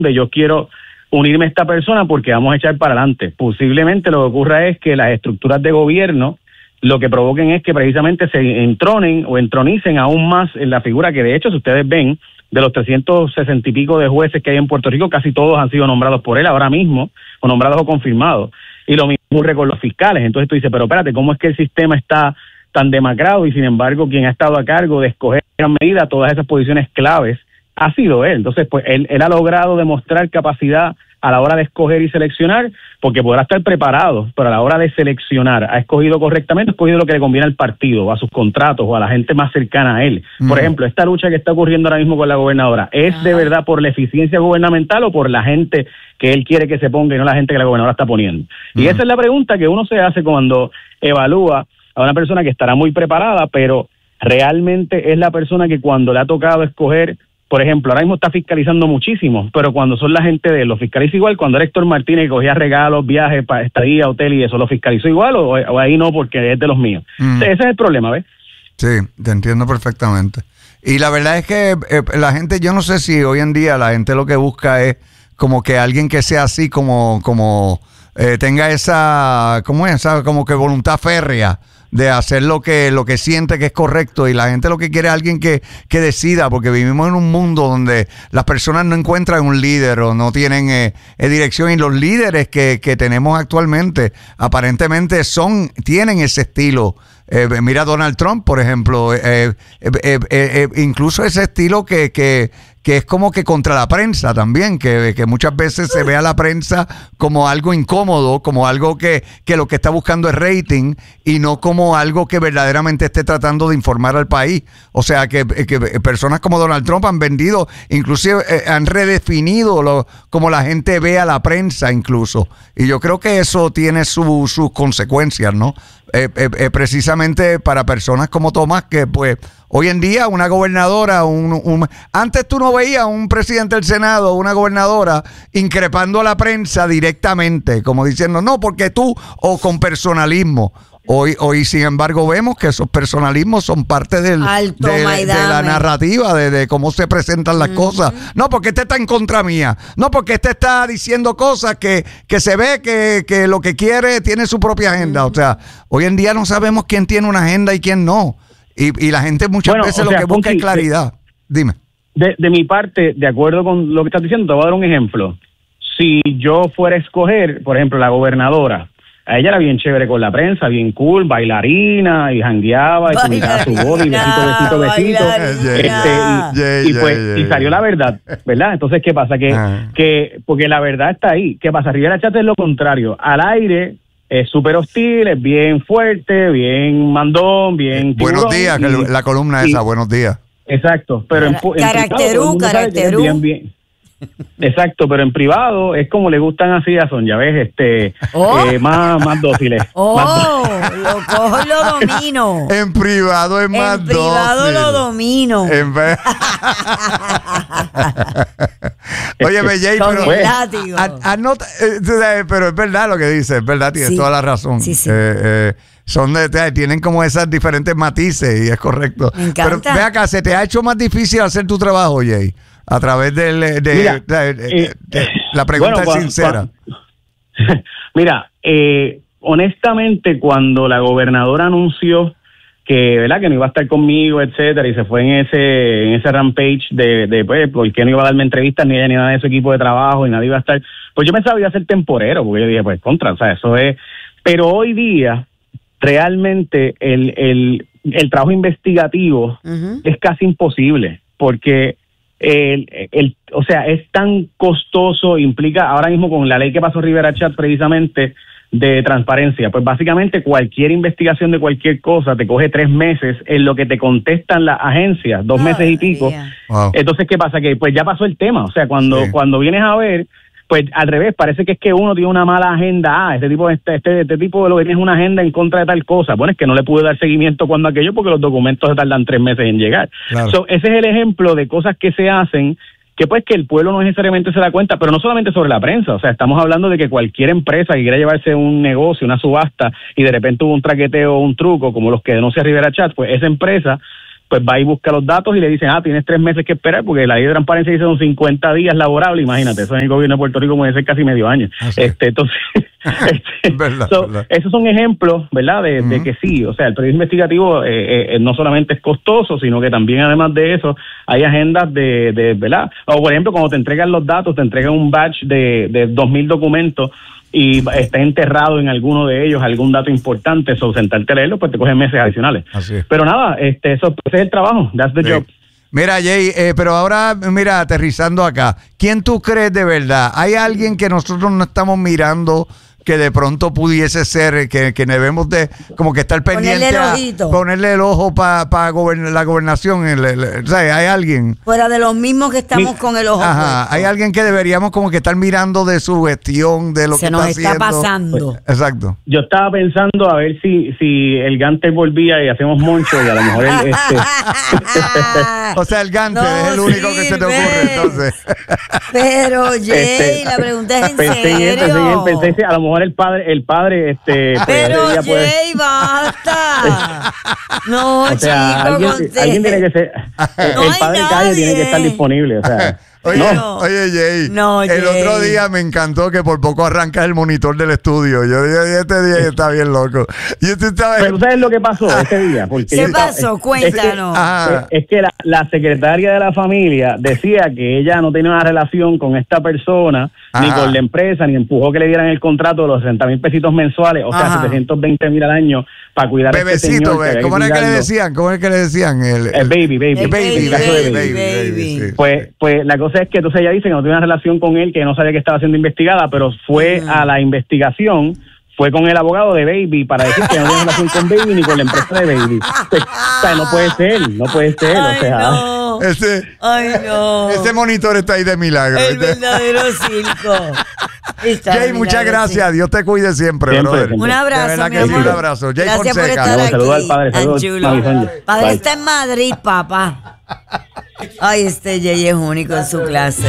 de yo quiero unirme a esta persona porque vamos a echar para adelante. Posiblemente lo que ocurra es que las estructuras de gobierno lo que provoquen es que precisamente se entronen o entronicen aún más en la figura que, de hecho, si ustedes ven, de los 360 y pico de jueces que hay en Puerto Rico, casi todos han sido nombrados por él ahora mismo, o nombrados o confirmados. Y lo mismo ocurre con los fiscales. Entonces tú dices, pero espérate, ¿cómo es que el sistema está tan demacrado y sin embargo quien ha estado a cargo de escoger en medida todas esas posiciones claves ha sido él? Entonces, pues él ha logrado demostrar capacidad a la hora de escoger y seleccionar, porque podrá estar preparado, pero a la hora de seleccionar, ha escogido correctamente, ha escogido lo que le conviene al partido, o a sus contratos, o a la gente más cercana a él. Por ejemplo, esta lucha que está ocurriendo ahora mismo con la gobernadora, ¿es de verdad por la eficiencia gubernamental o por la gente que él quiere que se ponga y no la gente que la gobernadora está poniendo? Y esa es la pregunta que uno se hace cuando evalúa a una persona que estará muy preparada, pero realmente es la persona que cuando le ha tocado escoger. Por ejemplo, ahora mismo está fiscalizando muchísimo, pero cuando son la gente de él, ¿lo fiscaliza igual? Cuando era Héctor Martínez, que cogía regalos, viajes, estadía, hotel y eso, ¿lo fiscalizó igual o ahí no porque es de los míos? Ese es el problema, ¿ves? Sí, te entiendo perfectamente. Y la verdad es que la gente, yo no sé si hoy en día la gente lo que busca es como que alguien que sea así como tenga esa, ¿cómo es? Como que voluntad férrea de hacer lo que siente que es correcto, y la gente lo que quiere es alguien que decida, porque vivimos en un mundo donde las personas no encuentran un líder o no tienen dirección, y los líderes que tenemos actualmente aparentemente tienen ese estilo. Mira Donald Trump, por ejemplo, incluso ese estilo que es como que contra la prensa también, que muchas veces se ve a la prensa como algo incómodo, como algo que lo que está buscando es rating y no como algo que verdaderamente esté tratando de informar al país. O sea, que personas como Donald Trump han vendido, inclusive han redefinido como la gente ve a la prensa incluso. Y yo creo que eso tiene sus consecuencias, ¿no? Precisamente para personas como Tomás, que pues hoy en día una gobernadora, antes tú no veías un presidente del Senado o una gobernadora increpando a la prensa directamente, como diciendo, no, porque tú, o con personalismo. Hoy, sin embargo, vemos que esos personalismos son parte de la narrativa, de cómo se presentan las cosas. No, porque este está en contra mía. No, porque este está diciendo cosas que se ve que lo que quiere tiene su propia agenda. O sea, hoy en día no sabemos quién tiene una agenda y quién no. Y la gente muchas veces lo que busca es claridad. Dime. De mi parte, de acuerdo con lo que estás diciendo, te voy a dar un ejemplo. Si yo fuera a escoger, por ejemplo, la gobernadora, a ella era bien chévere con la prensa, bien cool, bailarina, y jangueaba, y publicaba su voz, y besito. Y salió la verdad, ¿verdad? Entonces, ¿qué pasa? Porque la verdad está ahí. ¿Qué pasa? Rivera Chat es lo contrario. Al aire es súper hostil, es bien fuerte, bien mandón, bien buenos días, la columna esa, buenos días. Exacto, pero en caracterú. Bien. Exacto, pero en privado es como le gustan así a Sonia, ¿ves? Más dóciles. Lo cojo y lo domino. En privado es más dócil. En privado lo domino. Oye, Jay, pero es verdad lo que dice, es verdad, tienes toda la razón. Sí. Tienen como esas diferentes matices y es correcto. Me encanta. Pero ve acá, ¿se te ha hecho más difícil hacer tu trabajo, Jay? A través de la pregunta sincera. Mira, honestamente, cuando la gobernadora anunció que, ¿verdad?, que no iba a estar conmigo, etcétera, y se fue en ese rampage de pues, porque no iba a darme entrevistas ni ella ni nada de su equipo de trabajo y nadie iba a estar, pues yo pensaba que iba a ser temporero, porque yo dije, pues o sea, eso es. Pero hoy día realmente el trabajo investigativo es casi imposible, porque o sea, es tan costoso, implica ahora mismo con la ley que pasó Rivera Chat precisamente de transparencia, pues básicamente cualquier investigación de cualquier cosa te coge 3 meses en lo que te contestan las agencias, 2 meses y pico. Wow. Entonces, ¿qué pasa? Que pues ya pasó el tema, o sea, cuando vienes a ver, pues al revés, parece que es que uno tiene una mala agenda. Este tipo de lo que tiene es una agenda en contra de tal cosa. Bueno, es que no le pude dar seguimiento cuando aquello porque los documentos se tardan 3 meses en llegar. Claro. Ese es el ejemplo de cosas que se hacen que pues que el pueblo no necesariamente se da cuenta, pero no solamente sobre la prensa. O sea, estamos hablando de que cualquier empresa que quiera llevarse un negocio, una subasta, y de repente hubo un traqueteo o un truco, como los que denuncia Rivera Chat, pues esa empresa pues va y busca los datos y le dicen, tienes 3 meses que esperar, porque la ley de transparencia dice son 50 días laborables, imagínate, eso en el gobierno de Puerto Rico puede ser casi medio año. Entonces, verdad. esos son ejemplos, ¿verdad? De que sí, o sea, el periodismo investigativo no solamente es costoso, sino que también además de eso hay agendas de ¿verdad? O por ejemplo, cuando te entregan los datos, te entregan un batch de 2,000 documentos y está enterrado en alguno de ellos algún dato importante, sentarte a leerlo, pues te cogen meses adicionales. Pero nada, ese es el trabajo, that's the job. Mira, Jay, pero ahora, mira, aterrizando acá, ¿quién tú crees de verdad? ¿Hay alguien que nosotros no estamos mirando que de pronto pudiese ser, que debemos de, como que estar pendiente ponerle el ojo para la gobernación? O sea, ¿hay alguien? Fuera de los mismos que estamos con el ojo. Ajá, hay alguien que deberíamos como que estar mirando de su gestión, de lo que está haciendo. Se nos está pasando. Exacto. Yo estaba pensando a ver si el Ganter volvía y hacemos moncho y a lo mejor él, O sea, el Ganter es el único que se te ocurre, entonces. Pero, Jay, la pregunta es en serio. Pensé, a lo mejor el padre pero Jay, basta. No, o sea, alguien tiene que ser el padre calle tiene que estar disponible, o sea. Oye, Jay, el otro día me encantó que por poco arrancas el monitor del estudio. Yo dije, este día está bien loco. Pero ¿sabes lo que pasó ese día? ¿Qué pasó? Cuéntanos. Es que la secretaria de la familia decía que ella no tenía una relación con esta persona, ni con la empresa, ni empujó que le dieran el contrato de los 60,000 pesitos mensuales, o sea, 720,000 al año para cuidar a este señor. ¿Cómo era que le decían? ¿Cómo es que le decían? El baby. Pues la cosa es que entonces ella dice que no tiene una relación con él, que no sabía que estaba siendo investigada, pero fue a la investigación, fue con el abogado de Baby para decir que no tiene relación con Baby ni con la empresa de Baby. O sea, no puede ser, Ay, o sea. No. Ese monitor está ahí de milagro. El verdadero circo. Jay, muchas gracias. Dios te cuide siempre, brother. Un abrazo, mi amor. Un abrazo. Jay Gracias Fonseca. por estar aquí. Saludos al padre. Saludos. Padre está en Madrid, papá. Ay, Jay es único en su clase.